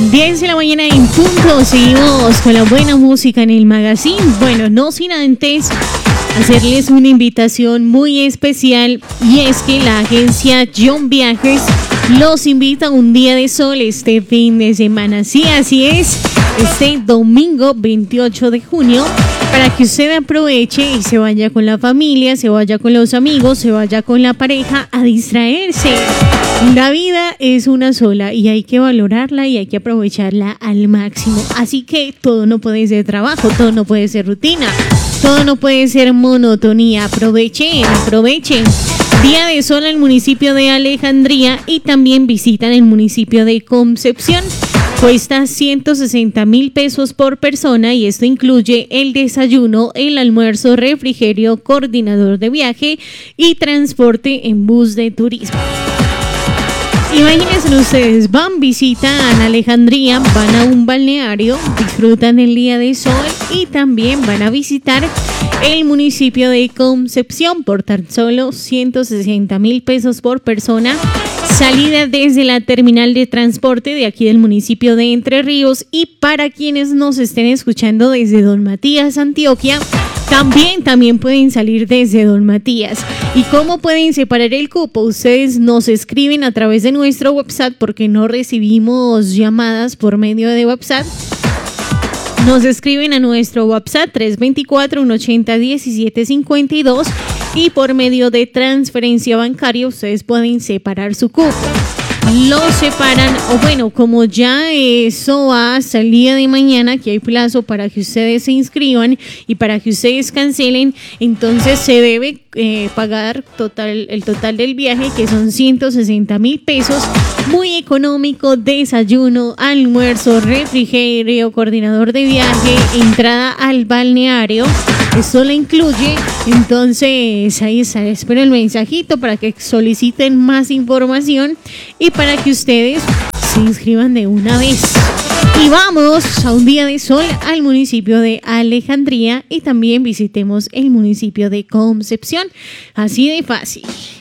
10 de la mañana en punto, seguimos con la buena música en el magazine. Bueno, no sin antes hacerles una invitación muy especial, y es que la agencia John Viajes los invita a un día de sol este fin de semana. Sí, así es, este domingo 28 de junio, para que usted aproveche y se vaya con la familia, se vaya con los amigos, se vaya con la pareja a distraerse. La vida es una sola y hay que valorarla y hay que aprovecharla al máximo. Así que todo no puede ser trabajo, todo no puede ser rutina, todo no puede ser monotonía. Aprovechen. Día de sol en el municipio de Alejandría y también visitan el municipio de Concepción. Cuesta 160,000 pesos por persona y esto incluye el desayuno, el almuerzo, refrigerio, coordinador de viaje y transporte en bus de turismo. Imagínense ustedes, visitan Alejandría, van a un balneario, disfrutan el día de sol y también van a visitar el municipio de Concepción por tan solo 160,000 pesos por persona. Salida desde la terminal de transporte de aquí del municipio de Entre Ríos, y para quienes nos estén escuchando desde Don Matías, Antioquia, también pueden salir desde Don Matías. ¿Y cómo pueden separar el cupo? Ustedes nos escriben a través de nuestro WhatsApp, porque no recibimos llamadas por medio de WhatsApp. Nos escriben a nuestro WhatsApp 324-180-1752 y por medio de transferencia bancaria ustedes pueden separar su cupo. Lo separan, o bueno, como ya eso va hasta el día de mañana, que hay plazo para que ustedes se inscriban y para que ustedes cancelen, entonces se debe pagar el total del viaje, que son 160,000 pesos. Muy económico: desayuno, almuerzo, refrigerio, coordinador de viaje, entrada al balneario. Eso le incluye. Entonces ahí está, espero el mensajito para que soliciten más información y para que ustedes se inscriban de una vez. Y vamos a un día de sol al municipio de Alejandría y también visitemos el municipio de Concepción. Así de fácil.